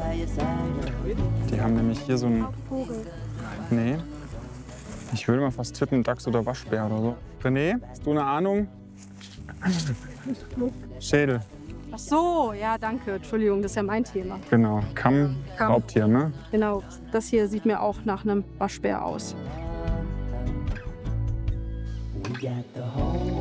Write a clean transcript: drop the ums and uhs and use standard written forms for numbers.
Die haben nämlich hier so ein... Vogel. Nee. Ich würde mal fast tippen, Dachs oder Waschbär oder so. René, hast du eine Ahnung? Schädel. Ach so, ja, danke. Entschuldigung, das ist ja mein Thema. Genau. Kamm, Kamm. Raubtier, ne? Genau, das hier sieht mir auch nach einem Waschbär aus. We got the whole